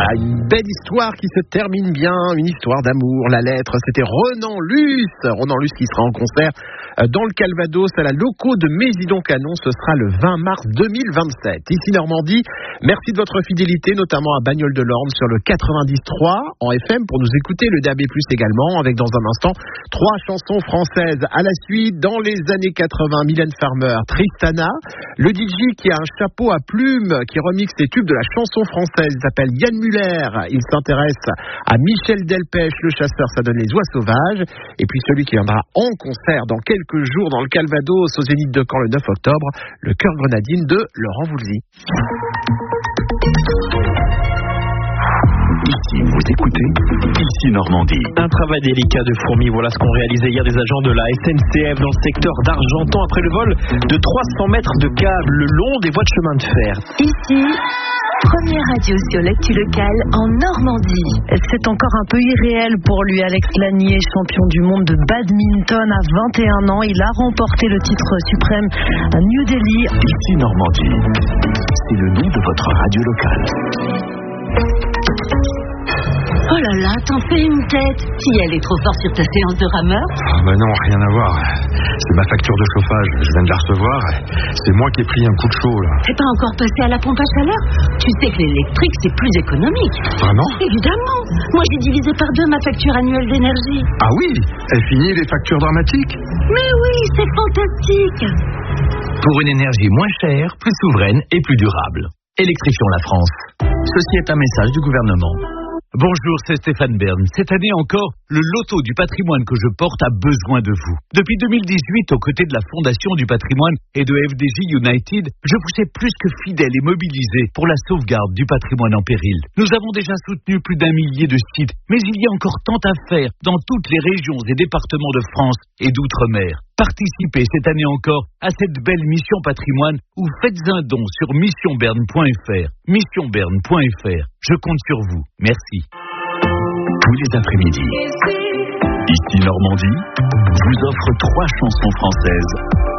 Voilà, une belle histoire qui se termine bien, une histoire d'amour. La lettre, c'était Ronan Luce qui sera en concert dans le Calvados à la Loco de Mésidon-Canon. Ce sera le 20 mars 2027. Ici Normandie, merci de votre fidélité, notamment à Bagnoles de l'Orne sur le 93 en FM pour nous écouter, le DAB+ également, avec dans un instant 3 chansons françaises à la suite. Dans les années 80, Mylène Farmer, Tristana, le DJ qui a un chapeau à plumes, qui remixe les tubes de la chanson française, il s'appelle Yann Muller, il s'intéresse à Michel Delpech, le chasseur, ça donne les oies sauvages, et puis celui qui viendra en concert dans quelques jours dans le Calvados au Zénith de Caen le 9 octobre, le Cœur Grenadine de Laurent Voulzy. Ici, vous écoutez Ici Normandie. Un travail délicat de fourmi, voilà ce qu'ont réalisé hier des agents de la SNCF dans le secteur d'Argentan après le vol de 300 mètres de câbles le long des voies de chemin de fer. Ici, première radio sur l'actu locale en Normandie. C'est encore un peu irréel pour lui. Alex Lanier, champion du monde de badminton à 21 ans. Il a remporté le titre suprême à New Delhi. Ici Normandie, c'est le nom de votre radio locale. Oh là là, t'en fais une tête. Si elle est trop forte sur ta séance de rameur. Bah non, rien à voir. C'est ma facture de chauffage. Je viens de la recevoir. C'est moi qui ai pris un coup de chaud, là. T'es pas encore passé à la pompe à chaleur? Tu sais que l'électrique, c'est plus économique. Vraiment? Évidemment. Moi, j'ai divisé par 2 ma facture annuelle d'énergie. Ah oui? Elle finit les factures dramatiques? Mais oui, c'est fantastique. Pour une énergie moins chère, plus souveraine et plus durable. Électrifions la France. Ceci est un message du gouvernement. Bonjour, c'est Stéphane Bern. Cette année encore, le loto du patrimoine que je porte a besoin de vous. Depuis 2018, aux côtés de la Fondation du patrimoine et de FDJ United, je vous sais plus que fidèle et mobilisé pour la sauvegarde du patrimoine en péril. Nous avons déjà soutenu plus d'1 millier de sites, mais il y a encore tant à faire dans toutes les régions et départements de France et d'outre-mer. Participez cette année encore à cette belle mission patrimoine ou faites un don sur missionberne.fr. Missionberne.fr. Je compte sur vous. Merci. Tous les après-midi, Ici Normandie vous offre 3 chansons françaises